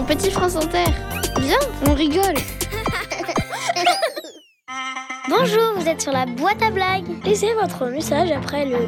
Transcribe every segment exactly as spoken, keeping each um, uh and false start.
petit France Inter. Viens, on rigole. Bonjour, vous êtes sur la boîte à blagues. Laissez votre message après le...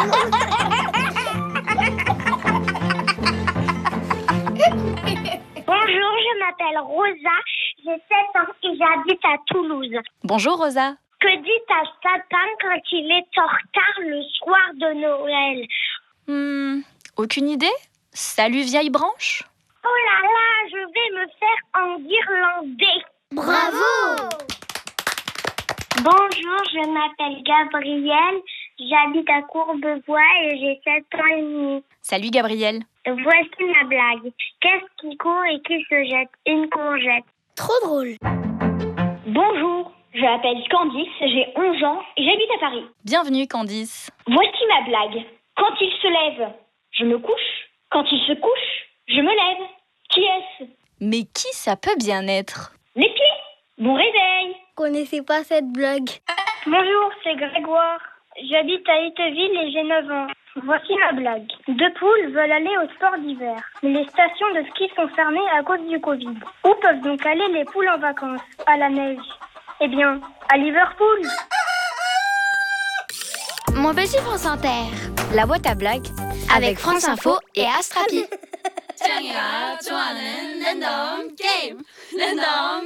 Bonjour, je m'appelle Rosa, j'ai sept ans et j'habite à Toulouse. Bonjour Rosa. Que dit un sapin quand il est en retard le soir de Noël? Hmm, aucune idée? Salut vieille branche? Oh là là, je vais me faire enguirlander. Bravo! Bonjour, je m'appelle Gabrielle, j'habite à Courbevoie et j'ai sept ans et demi. Salut Gabrielle. Voici ma blague. Qu'est-ce qui court et qui se jette? Une courgette. Trop drôle. Bonjour, je m'appelle Candice, j'ai onze ans et j'habite à Paris. Bienvenue Candice. Voici ma blague. Quand il se lève, je me couche. Quand il se couche, je me lève. Qui est-ce? Mais qui ça peut bien être? Les pieds. Bon réveil. Connaissez pas cette blague? Bonjour, c'est Grégoire. J'habite à Éteville et j'ai neuf ans. Voici ma blague. Deux poules veulent aller au sport d'hiver, mais les stations de ski sont fermées à cause du Covid. Où peuvent donc aller les poules en vacances? À la neige. Eh bien, à Liverpool. Mon petit France Inter. La boîte à blagues Avec France Info et Astrapi.